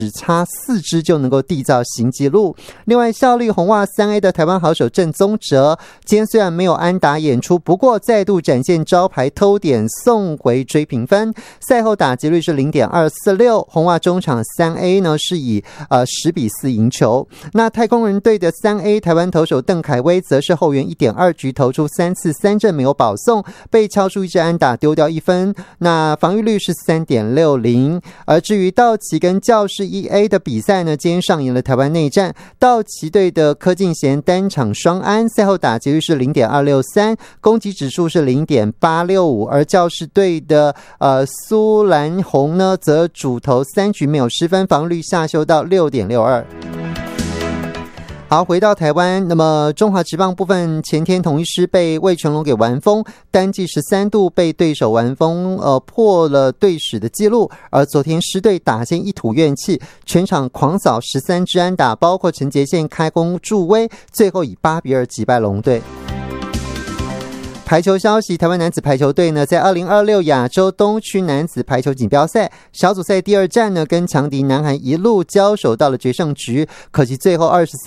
只差4支就能够缔造新纪录。另外，效力红袜3A 的台湾好手郑宗哲，今天虽然没有安打演出，不过再度展现招牌偷点送回追平分。赛后打击率是 0.246， 红袜中场 3A 呢是以10-4赢球。那太空人队的 3A 台湾投手邓凯威则是后援 1.2 局投出3次3振没有保送，被敲出1支安打丢掉1分，那防御率是 3.60。 而至于道奇跟教士 1A 的比赛呢，今天上演了台湾内战，道奇队的柯敬贤单场双安，赛后打击率是 0.263， 攻击指数是 0.865， 而教士队的苏兰红呢则主投3局没有失分，防御率下修到 6.62。好，回到台湾，那么中华职棒部分，前天统一狮被味全龙给完封，单季13度被对手完封，破了队史的记录。而昨天狮队打线一吐怨气，全场狂扫13支安打，包括陈杰宪开弓助威，最后以8-2击败龙队。排球消息，台湾男子排球队呢，在2026亚洲东区男子排球锦标赛小组赛第2战呢，跟强敌南韩一路交手到了决胜局，可惜最后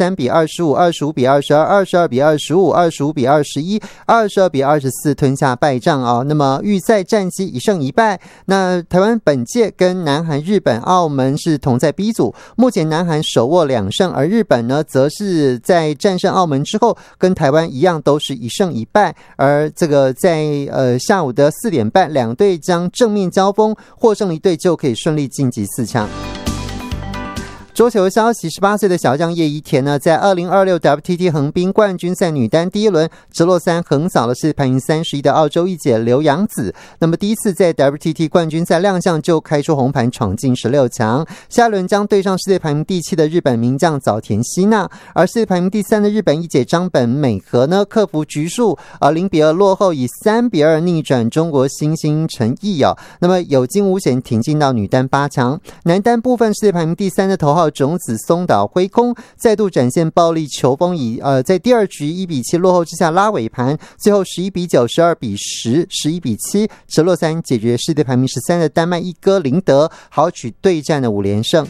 23-25、25-22、22-25、25-21、22-24吞下败仗啊。那么预赛战绩1胜1败。那台湾本届跟南韩、日本、澳门是同在 B 组，目前南韩手握2胜，而日本呢，则是在战胜澳门之后，跟台湾一样都是1胜1败，而这个在下午的4点半，两队将正面交锋，获胜一队就可以顺利晋级4强。桌球消息，18岁的小将叶怡田呢，在2026 WTT 横滨冠军赛女单第一轮直落3横扫了世界排名31的澳洲一姐刘洋子。那么第一次在 WTT 冠军赛亮相就开出红盘，闯进16强。下轮将对上世界排名第7的日本名将早田希娜，而世界排名第3的日本一姐张本美和呢，克服局数0-2落后，以3-2逆转中国新星陈毅啊。那么有惊无险挺进到女单8强。男单部分，世界排名第3的头号种子松岛辉空再度展现暴力球风，以在第2局1-7落后之下拉尾盘，最后11-9、12-10、11-7直落3解决世界排名13的丹麦一哥林德，豪取对战的5连胜。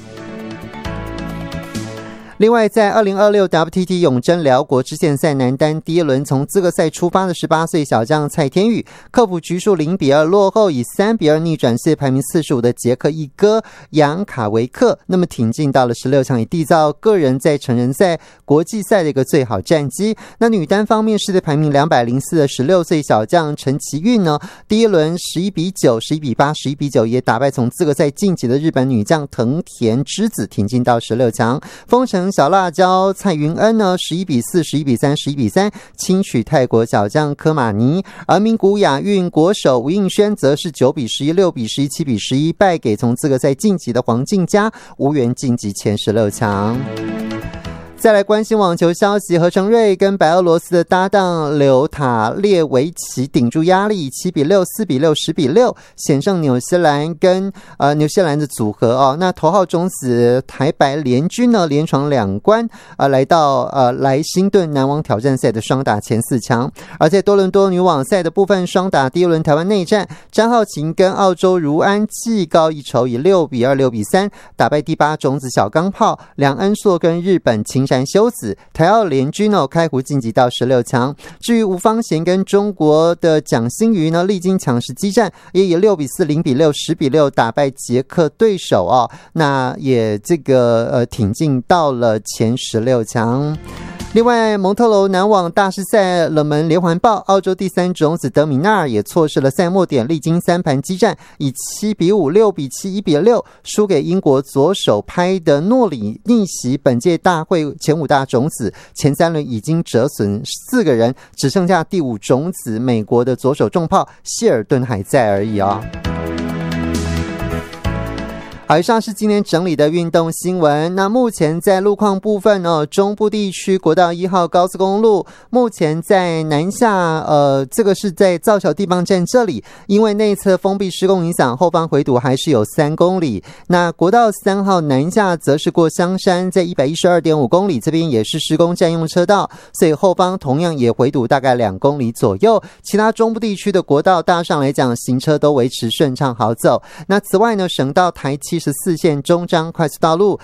另外，在2026 WTT 永贞辽国支线赛男单第一轮从资格赛出发的18岁小将蔡天宇，克服局数0-2落后，以3-2逆转世界排名45的捷克一哥扬卡维克，那么挺进到了16强，以缔造个人在成人赛、国际赛的一个最好战绩。那女单方面，世界排名204的16岁小将陈其韵呢，第一轮11-9、11-8、11-9也打败从资格赛晋级的日本女将藤田之子，挺进到16强。丰城小辣椒蔡云恩呢，11-4、11-3、11-3轻取泰国小将科马尼，而名古亚运国手吴映轩则是9-11、6-11、7-11败给从资格赛晋级的黄静佳，无缘晋级前16强。再来关心网球消息，何成瑞跟白俄罗斯的搭档柳塔列维奇顶住压力，7-6、4-6、10-6险胜纽西兰跟纽西兰的组合哦。那头号种子台白联军呢，连闯2关来到莱辛顿男网挑战赛的双打前4强。而在多伦多女网赛的部分双打第一轮台湾内战，张浩晴跟澳洲如安技高一筹，以6-2、6-3打败第8种子小钢炮梁恩硕跟日本青山修子，台澳联军开胡晋级到16强。至于吴芳贤跟中国的蒋欣瑜呢，历经强势激战，也以6-4、0-6、10-6打败捷克对手哦，那也这个挺进到了前16强。另外，蒙特楼男网大师赛冷门连环爆，澳洲第3种子德米纳尔也错失了赛末点，历经3盘激战，以7-5、6-7、1-6输给英国左手拍的诺里，逆袭本届大会前5大种子，前3轮已经折损4个人，只剩下第5种子美国的左手重炮谢尔顿还在而已啊。好，以上是今天整理的运动新闻。那目前在路况部分中部地区国道1号高速公路目前在南下这个是在造桥地磅站这里，因为内侧封闭施工影响，后方回堵还是有3公里。那国道3号南下则是过香山，在 112.5 公里，这边也是施工占用车道，所以后方同样也回堵大概2公里左右。其他中部地区的国道大上来讲，行车都维持顺畅好走。那此外呢，省道台7 74线中彰快速道路